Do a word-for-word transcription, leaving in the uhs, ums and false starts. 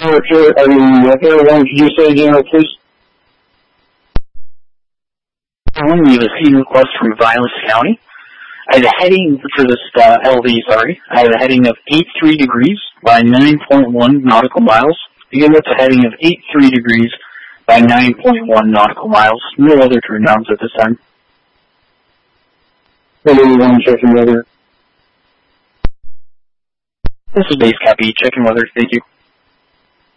Sure, sure. I mean, uh, Air one, could you say again, please? Air one, we have a seating request from Vilas County. I have a heading for this uh, L V, sorry. I have a heading of eight three degrees by nine point one nautical miles. Again, that's a heading of eight three degrees by nine point one nautical miles. No other turndowns at this time. Everyone checking weather. This is Base Copy, checking weather. Thank you.